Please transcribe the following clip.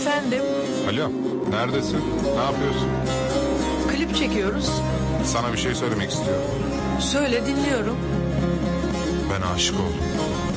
Efendim, Alo, neredesin? Ne yapıyorsun? klip çekiyoruz. Sana bir şey söylemek istiyorum. Söyle, dinliyorum. Ben aşık oldum.